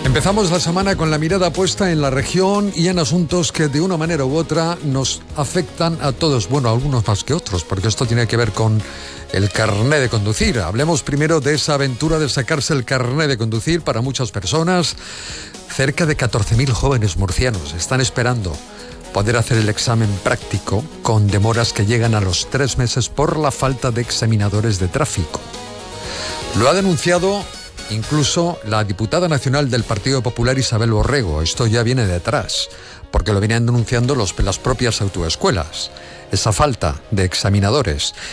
Empezamos la semana con la mirada puesta en la región y en asuntos que de una manera u otra nos afectan a todos, bueno, a algunos más que otros, porque esto tiene que ver con el carné de conducir. Hablemos primero de esa aventura de sacarse el carné de conducir para muchas personas. Cerca de 14.000 jóvenes murcianos están esperando poder hacer el examen práctico con demoras que llegan a los 3 meses por la falta de examinadores de tráfico. Lo ha denunciado incluso la diputada nacional del Partido Popular, Isabel Borrego. Esto ya viene de atrás, porque lo venían denunciando las propias autoescuelas, esa falta de examinadores.